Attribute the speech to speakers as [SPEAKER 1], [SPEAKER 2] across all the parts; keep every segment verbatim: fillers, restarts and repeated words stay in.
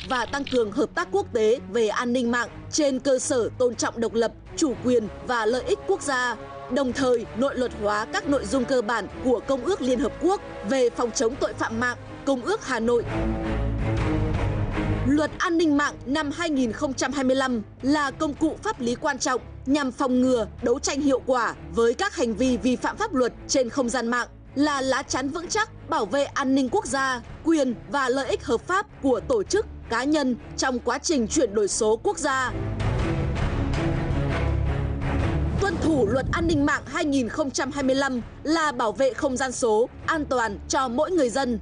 [SPEAKER 1] và tăng cường hợp tác quốc tế về an ninh mạng trên cơ sở tôn trọng độc lập, chủ quyền và lợi ích quốc gia, đồng thời nội luật hóa các nội dung cơ bản của Công ước Liên Hợp Quốc về phòng chống tội phạm mạng, Công ước Hà Nội. Luật An ninh mạng năm hai nghìn không trăm hai mươi lăm là công cụ pháp lý quan trọng nhằm phòng ngừa, đấu tranh hiệu quả với các hành vi vi phạm pháp luật trên không gian mạng, là lá chắn vững chắc bảo vệ an ninh quốc gia, quyền và lợi ích hợp pháp của tổ chức, cá nhân trong quá trình chuyển đổi số quốc gia. Tuân thủ Luật An ninh mạng hai nghìn không trăm hai mươi lăm là bảo vệ không gian số an toàn cho mỗi người dân.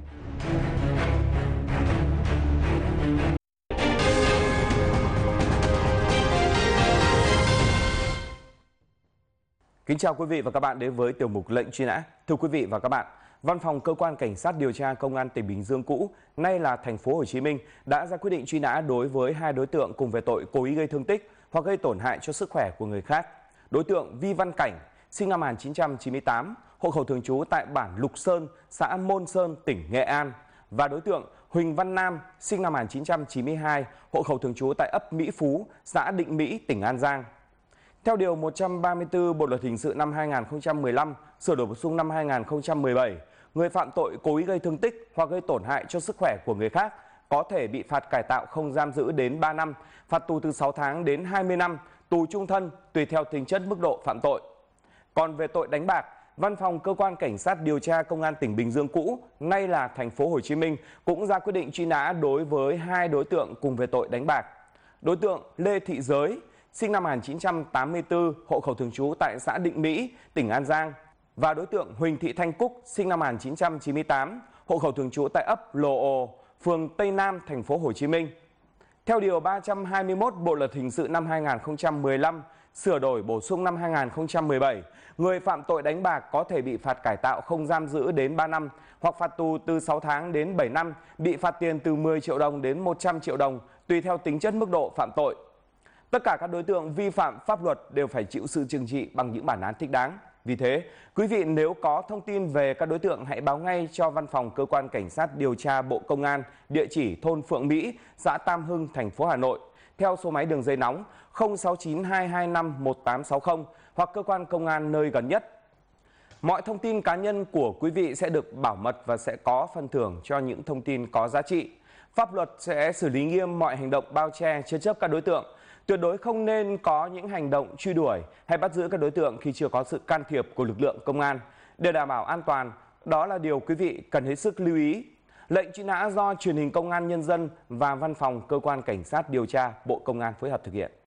[SPEAKER 2] Kính chào quý vị và các bạn đến với tiểu mục lệnh truy nã. Thưa quý vị và các bạn, Văn phòng Cơ quan Cảnh sát điều tra Công an tỉnh Bình Dương cũ, nay là thành phố Hồ Chí Minh, đã ra quyết định truy nã đối với hai đối tượng cùng về tội cố ý gây thương tích hoặc gây tổn hại cho sức khỏe của người khác. Đối tượng Vi Văn Cảnh, sinh năm một nghìn chín trăm chín mươi tám, hộ khẩu thường trú tại bản Lục Sơn, xã Môn Sơn, tỉnh Nghệ An, và đối tượng Huỳnh Văn Nam, sinh năm một nghìn chín trăm chín mươi hai, hộ khẩu thường trú tại ấp Mỹ Phú, xã Định Mỹ, tỉnh An Giang. Theo điều một trăm ba mươi tư Bộ luật hình sự năm hai nghìn không trăm mười lăm, sửa đổi bổ sung năm hai nghìn không trăm mười bảy, người phạm tội cố ý gây thương tích hoặc gây tổn hại cho sức khỏe của người khác có thể bị phạt cải tạo không giam giữ đến ba năm, phạt tù từ sáu tháng đến hai mươi năm, tù chung thân tùy theo tính chất mức độ phạm tội. Còn về tội đánh bạc, Văn phòng Cơ quan Cảnh sát điều tra Công an tỉnh Bình Dương cũ, nay là thành phố Hồ Chí Minh, cũng ra quyết định truy nã đối với hai đối tượng cùng về tội đánh bạc. Đối tượng Lê Thị Giới, sinh năm một nghìn chín trăm tám mươi tư, hộ khẩu thường trú tại xã Định Mỹ, tỉnh An Giang, và đối tượng Huỳnh Thị Thanh Cúc, sinh năm một nghìn chín trăm chín mươi tám, hộ khẩu thường trú tại ấp Lồ Ồ, phường Tây Nam, thành phố Hồ Chí Minh. Theo điều ba trăm hai mươi mốt Bộ luật hình sự năm hai nghìn không trăm mười lăm, sửa đổi bổ sung năm hai nghìn không trăm mười bảy, người phạm tội đánh bạc có thể bị phạt cải tạo không giam giữ đến ba năm hoặc phạt tù từ sáu tháng đến bảy năm, bị phạt tiền từ mười triệu đồng đến một trăm triệu đồng, tùy theo tính chất mức độ phạm tội. Tất cả các đối tượng vi phạm pháp luật đều phải chịu sự trừng trị bằng những bản án thích đáng. Vì thế, quý vị nếu có thông tin về các đối tượng hãy báo ngay cho Văn phòng Cơ quan Cảnh sát điều tra Bộ Công an, địa chỉ thôn Phượng Mỹ, xã Tam Hưng, thành phố Hà Nội, theo số máy đường dây nóng không sáu chín hai hai năm một tám sáu không hoặc cơ quan công an nơi gần nhất. Mọi thông tin cá nhân của quý vị sẽ được bảo mật và sẽ có phần thưởng cho những thông tin có giá trị. Pháp luật sẽ xử lý nghiêm mọi hành động bao che, chứa chấp các đối tượng. Tuyệt đối không nên có những hành động truy đuổi hay bắt giữ các đối tượng khi chưa có sự can thiệp của lực lượng công an. Để đảm bảo an toàn, đó là điều quý vị cần hết sức lưu ý. Lệnh truy nã do Truyền hình Công an Nhân dân và Văn phòng Cơ quan Cảnh sát điều tra Bộ Công an phối hợp thực hiện.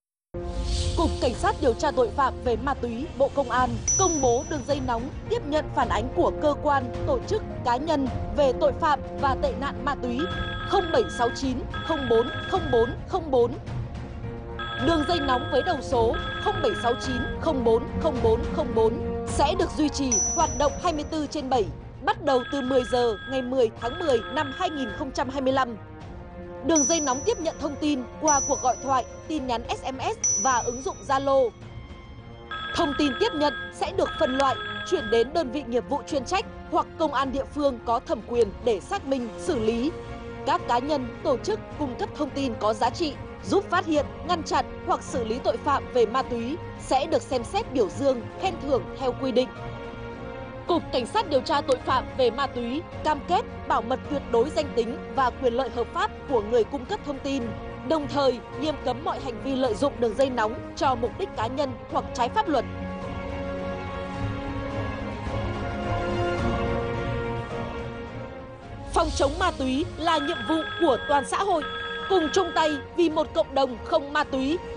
[SPEAKER 1] Cục Cảnh sát điều tra tội phạm về ma túy Bộ Công an công bố đường dây nóng tiếp nhận phản ánh của cơ quan, tổ chức, cá nhân về tội phạm và tệ nạn ma túy không bảy sáu chín không bốn không bốn không bốn. Đường dây nóng với đầu số không bảy sáu chín không bốn không bốn không bốn sẽ được duy trì hoạt động hai mươi tư trên bảy, bắt đầu từ mười giờ ngày mười tháng mười năm hai nghìn không trăm hai mươi lăm. Đường dây nóng tiếp nhận thông tin qua cuộc gọi thoại, tin nhắn ét em ét và ứng dụng Zalo. Thông tin tiếp nhận sẽ được phân loại, chuyển đến đơn vị nghiệp vụ chuyên trách hoặc công an địa phương có thẩm quyền để xác minh, xử lý. Các cá nhân, tổ chức cung cấp thông tin có giá trị, giúp phát hiện, ngăn chặn hoặc xử lý tội phạm về ma túy sẽ được xem xét biểu dương, khen thưởng theo quy định. Cục Cảnh sát điều tra tội phạm về ma túy cam kết bảo mật tuyệt đối danh tính và quyền lợi hợp pháp của người cung cấp thông tin, đồng thời nghiêm cấm mọi hành vi lợi dụng đường dây nóng cho mục đích cá nhân hoặc trái pháp luật. Phòng chống ma túy là nhiệm vụ của toàn xã hội, cùng chung tay vì một cộng đồng không ma túy.